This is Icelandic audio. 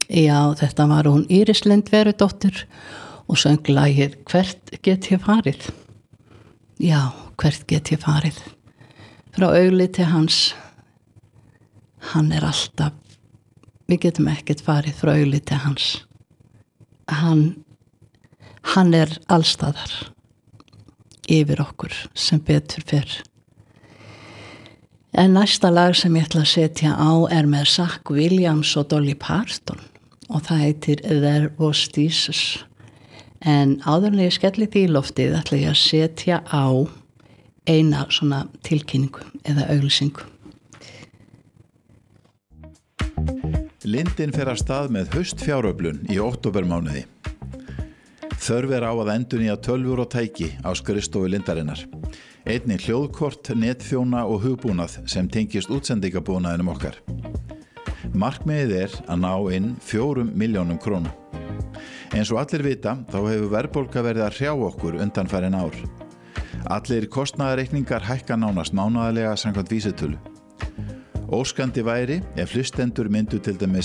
Já, þetta var hún Íris Lindverudóttir og söng lagið Hvert get ég farið? Já, hvert get ég farið? Frá augliti hans, hann alltaf, við getum ekkert farið frá augliti hans. Hann allstaðar yfir okkur sem betur fer. En næsta lag sem ég ætla að setja á með Zach Williams og Dolly Parton og það heitir There Was Jesus. En áður en ég skelli því í loftið ætla ég að setja á eina svona tilkynningu eða auglýsingu. Lindin fer af stað með haustfjáröflun í októbermánuði. Þörf á að endurnýja tölvur og tæki á skrifstofu Lindarinnar. Einnig hljóðkort, netþjóna og hugbúnað sem tengist útsendingabúnaðinum okkar. Markmiðið að ná inn 4 milljónum króna. Eins og allir vita, þá hefur verðbólga verið að hrjá okkur undanfarin ár. Allir kostnaðarreikningar hækka nánast mánaðarlega samkvæmt vísitölu. Óskandi væri ef hlustendur myndu til dæmis